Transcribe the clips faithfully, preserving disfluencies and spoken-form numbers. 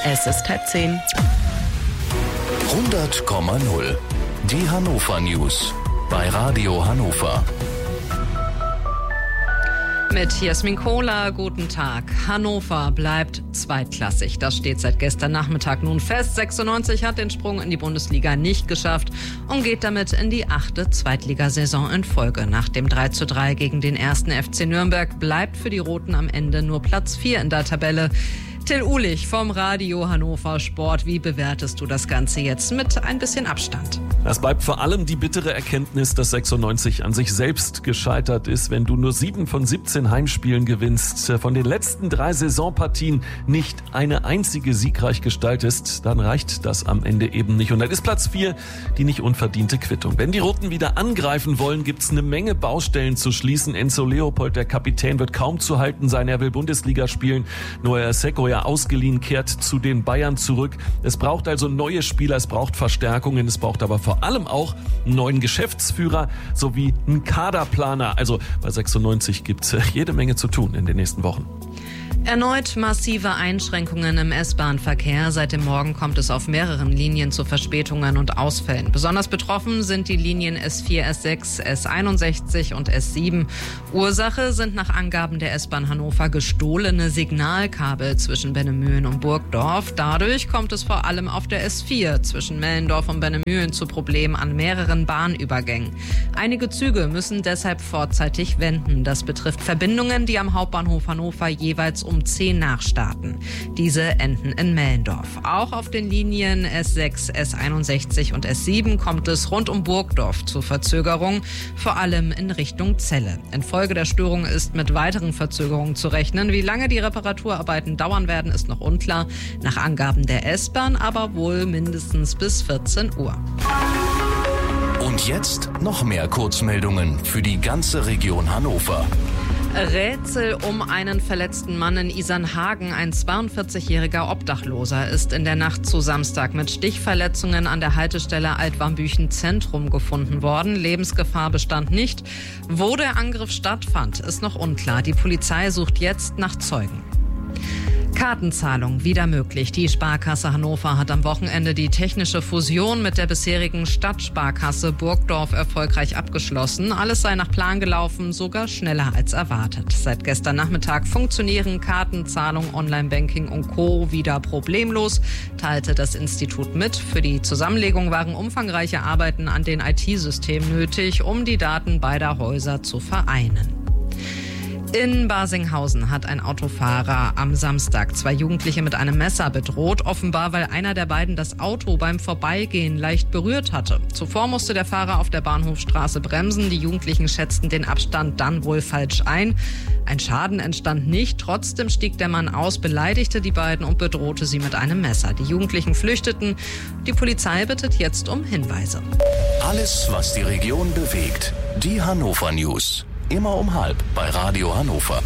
Es ist halb zehn. hundert Komma null. Die Hannover News bei Radio Hannover. Mit Jasmin Kohler, guten Tag. Hannover bleibt zweitklassig. Das steht seit gestern Nachmittag nun fest. sechsundneunzig hat den Sprung in die Bundesliga nicht geschafft und geht damit in die achte Zweitligasaison in Folge. Nach dem drei zu drei gegen den ersten F C Nürnberg bleibt für die Roten am Ende nur Platz vier in der Tabelle. Till Uhlich vom Radio Hannover Sport. Wie bewertest du das Ganze jetzt mit ein bisschen Abstand? Das bleibt vor allem die bittere Erkenntnis, dass sechsundneunzig an sich selbst gescheitert ist. Wenn du nur sieben von siebzehn Heimspielen gewinnst, von den letzten drei Saisonpartien nicht eine einzige siegreich gestaltest, dann reicht das am Ende eben nicht. Und dann ist Platz vier die nicht unverdiente Quittung. Wenn die Roten wieder angreifen wollen, gibt's eine Menge Baustellen zu schließen. Enzo Leopold, der Kapitän, wird kaum zu halten sein. Er will Bundesliga spielen. Noah Sekoya, ausgeliehen, kehrt zu den Bayern zurück. Es braucht also neue Spieler, es braucht Verstärkungen, es braucht aber vor allem auch einen neuen Geschäftsführer sowie einen Kaderplaner. Also bei sechsundneunzig gibt es jede Menge zu tun in den nächsten Wochen. Erneut massive Einschränkungen im S-Bahn-Verkehr. Seit dem Morgen kommt es auf mehreren Linien zu Verspätungen und Ausfällen. Besonders betroffen sind die Linien S vier, S sechs, S einundsechzig und S sieben. Ursache sind nach Angaben der S-Bahn Hannover gestohlene Signalkabel zwischen Bennemühlen und Burgdorf. Dadurch kommt es vor allem auf der S vier zwischen Mellendorf und Bennemühlen zu Problemen an mehreren Bahnübergängen. Einige Züge müssen deshalb vorzeitig wenden. Das betrifft Verbindungen, die am Hauptbahnhof Hannover jeweils um zehn nachstarten. Diese enden in Mellendorf. Auch auf den Linien S sechs, S einundsechzig und S sieben kommt es rund um Burgdorf zu Verzögerungen, vor allem in Richtung Celle. Infolge der Störung ist mit weiteren Verzögerungen zu rechnen. Wie lange die Reparaturarbeiten dauern werden, ist noch unklar. Nach Angaben der S-Bahn aber wohl mindestens bis vierzehn Uhr. Und jetzt noch mehr Kurzmeldungen für die ganze Region Hannover. Rätsel um einen verletzten Mann in Isernhagen. Ein zweiundvierzigjähriger Obdachloser ist in der Nacht zu Samstag mit Stichverletzungen an der Haltestelle Altwarmbüchen Zentrum gefunden worden. Lebensgefahr bestand nicht. Wo der Angriff stattfand, ist noch unklar. Die Polizei sucht jetzt nach Zeugen. Kartenzahlung wieder möglich. Die Sparkasse Hannover hat am Wochenende die technische Fusion mit der bisherigen Stadtsparkasse Burgdorf erfolgreich abgeschlossen. Alles sei nach Plan gelaufen, sogar schneller als erwartet. Seit gestern Nachmittag funktionieren Kartenzahlung, Online-Banking und Co. wieder problemlos, teilte das Institut mit. Für die Zusammenlegung waren umfangreiche Arbeiten an den I T-Systemen nötig, um die Daten beider Häuser zu vereinen. In Barsinghausen hat ein Autofahrer am Samstag zwei Jugendliche mit einem Messer bedroht, offenbar weil einer der beiden das Auto beim Vorbeigehen leicht berührt hatte. Zuvor musste der Fahrer auf der Bahnhofstraße bremsen. Die Jugendlichen schätzten den Abstand dann wohl falsch ein. Ein Schaden entstand nicht. Trotzdem stieg der Mann aus, beleidigte die beiden und bedrohte sie mit einem Messer. Die Jugendlichen flüchteten. Die Polizei bittet jetzt um Hinweise. Alles, was die Region bewegt. Die Hannover News. Immer um halb bei Radio Hannover.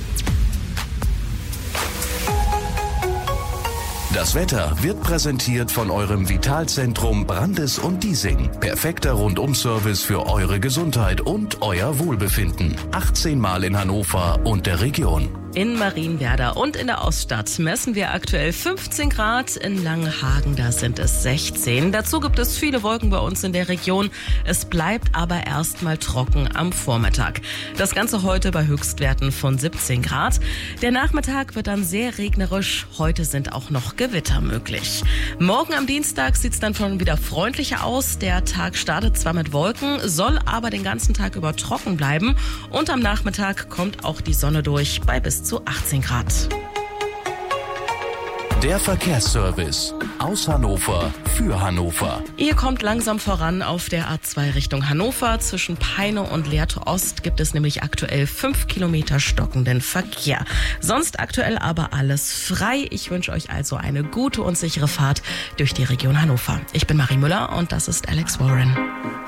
Das Wetter wird präsentiert von eurem Vitalzentrum Brandes und Diesing. Perfekter Rundum-Service für eure Gesundheit und euer Wohlbefinden. achtzehn Mal in Hannover und der Region. In Marienwerder und in der Oststadt messen wir aktuell fünfzehn Grad. In Langenhagen, da sind es sechzehn. Dazu gibt es viele Wolken bei uns in der Region. Es bleibt aber erstmal trocken am Vormittag. Das Ganze heute bei Höchstwerten von siebzehn Grad. Der Nachmittag wird dann sehr regnerisch. Heute sind auch noch Gewitter möglich. Morgen am Dienstag sieht es dann schon wieder freundlicher aus. Der Tag startet zwar mit Wolken, soll aber den ganzen Tag über trocken bleiben. Und am Nachmittag kommt auch die Sonne durch bei bis zu achtzehn Grad. Der Verkehrsservice aus Hannover für Hannover. Ihr kommt langsam voran auf der A zwei Richtung Hannover. Zwischen Peine und Lehrte Ost gibt es nämlich aktuell fünf Kilometer stockenden Verkehr. Sonst aktuell aber alles frei. Ich wünsche euch also eine gute und sichere Fahrt durch die Region Hannover. Ich bin Marie Müller und das ist Alex Warren.